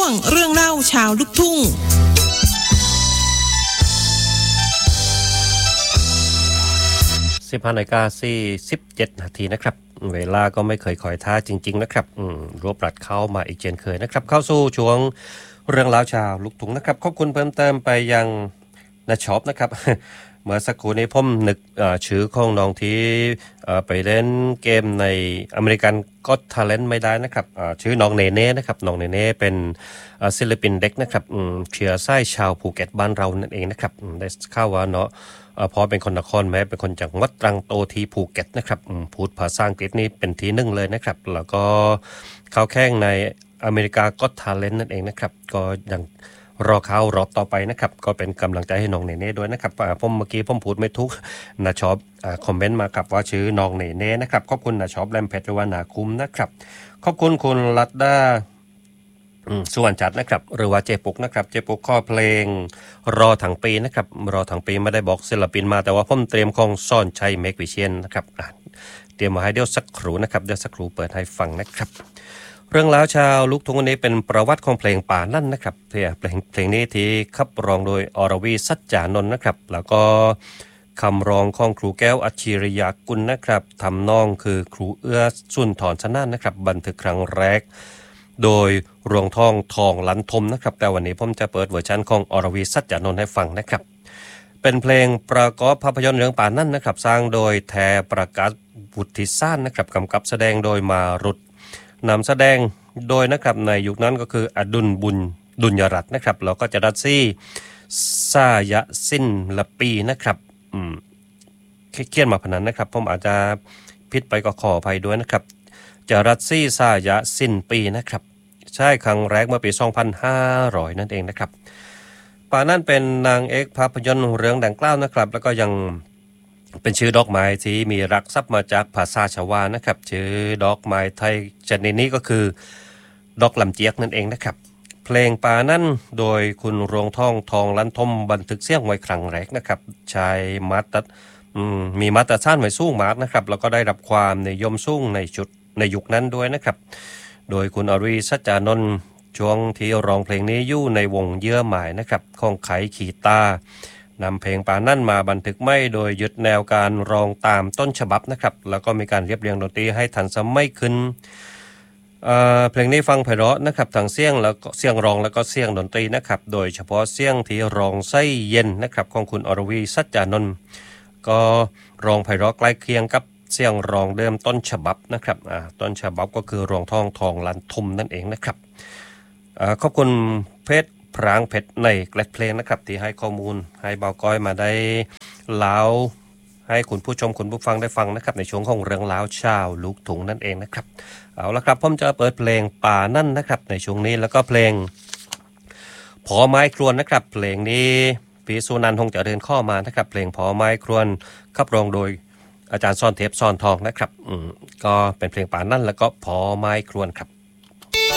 วงเรื่องเล่าชาวลูกทุ่ง 15:47 นาทีนะครับเวลาก็ไม่เคยคอยท่าจริงๆนะครับรวบรัดเข้ามาอีกเช่นเคยนะครับเข้าสู่ช่วงเรื่องราวชาวลูกทุ่งนะครับขอบคุณเพิ่มเติมไปยังนาช็อปนะครับ เมื่อสักครู่นี้ผมนึกชื่อของน้องที่ไปเล่นเกมในอเมริกันก็ทาเลนต์ไม่ได้นะครับชื่อน้องเนเน่นะครับน้องเนเน่เป็นศิลปินเด็กนะครับเชื้อสายชาวภูเก็ตบ้านเรานั่นเองนะครับได้ข่าวว่าเนาะพอเป็นคนนครแม้เป็นคนจังหวัดตรังโตที่ภูเก็ตนะครับพูดภาษาอังกฤษนี่เป็นที่หนึ่งเลยนะครับแล้วก็เข้าแข่งในอเมริกาก็ทาเลนต์นั่นเองนะครับก็ยังรอเข้ารอบต่อไปนะครับก็เป็นกำลังใจให้น้องเนเน่ด้วยนะครับผมเมื่อกี้ผมพูดไม่ถูกนะชอบคอมเมนต์มาครับว่าชื่อน้องเนเน่นะครับขอบคุณนะชอบแลมเพชรหรือว่านาคุ้มนะครับขอบคุณคุณรัตดาส่วนจัดนะครับหรือว่าเจปุกนะครับเจปุกข้อเพลงรอถังปีนะครับรอถังปีไม่ได้บอกศิลปินมาแต่ว่าผมเตรียมของซ่อนชัยเมกวิเชียนนะครับเตรียมมาให้เดี๋ยวสักครู่นะครับเดี๋ยวสักครู่เปิดให้ฟังนะครับเรื่องราวชาวลูกทุ่งวันนี้เป็นประวัติของเพลงป่านั่นนะครับเพลงนี้ที่ขับร้องโดยอรวีสัจจานนท์นะครับแล้วก็คำร้องของครูแก้วอัจฉริยกุลนะครับทำนองคือครูเอื้อสุนทรชนะนะครับบันทึกครั้งแรกโดยรวงทองลันทมนะครับแต่วันนี้ผมจะเปิดเวอร์ชันของอรวีสัจจานนท์ให้ฟังนะครับเป็นเพลงประกอบภาพยนตร์เรื่องป่านั่นนะครับสร้างโดยแทประกาศวุฒิซ่านนะครับกำกับแสดงโดยมารุตนำแสดงโดยนะครับในยุคนั้นก็คืออดุลบุญดุลยรัตน์นะครับแล้วก็จะรัสซี่ซายะสิ้นละปีนะครับเขียนมาพนันนะครับผมอาจจะผิดไปก็ขออภัยด้วยนะครับจะรัสซี่ซายะสิ้นปีนะครับใช่ครั้งแรกเมื่อปี 2500 นั่นเองนะครับป่านั่นเป็นนางเอกภาพยนตร์เรื่องดังกล่าวนะครับแล้วก็ยังเป็นชื่อดอกไม้ที่มีรักทรัพย์มาจากภาษาชาวานะครับชื่อดอกไม้ไทยชนิดนี้ก็คือดอกลำเจียกนั่นเองนะครับเพลงป่านั่นโดยคุณรวงทองลันทมบันทึกเสียงไว้ครั้งแรกนะครับใช้มีมาตรฐานไว้สูงมากนะครับแล้วก็ได้รับความนิยมสูงในยุคนั้นด้วยนะครับโดยคุณอรีสัจจานนท์ช่วงที่ร้องเพลงนี้อยู่ในวงเยื่อหมายนะครับของไขขีตานำเพลงป่านั่นมาบันทึกไม่โดยยึดแนวการร้องตามต้นฉบับนะครับแล้วก็มีการเรียบเรียงดนตรีให้ทันสมัยขึ้นเพลงนี้ฟังไพเราะนะครับทั้งเสียงแล้วก็เสียงร้องแล้วก็เสียงดนตรีนะครับโดยเฉพาะเสียงที่ร้องไส้เย็นนะครับของคุณอรวีสัจจานนท์ก็ร้องไพเราะใกล้เคียงกับเสียงร้องเดิมต้นฉบับนะครับต้นฉบับก็คือรวงทองลันทมนั่นเองนะครับขอบคุณเพชรพรางเพชรในแกลดเพลงนะครับที่ให้ข้อมูลให้เบาก้อยมาได้เล่าให้คุณผู้ชมคุณผู้ฟังได้ฟังนะครับในช่วงของเรื่องราวชาวลูกทุ่งนั่นเองนะครับเอาละครับผมจะเปิดเพลงป่านั่นนะครับในช่วงนี้แล้วก็เพลงผอไม้ครวนนะครับเพลงนี้พี่สุนันท์คงจะเดินข้อมานะครับเพลงผอไม้ครวนขับร้องโดยอาจารย์ซ่อนเทปซ่อนทองนะครับก็เป็นเพลงป่านั่นแล้วก็ผอไม้ครวนครับ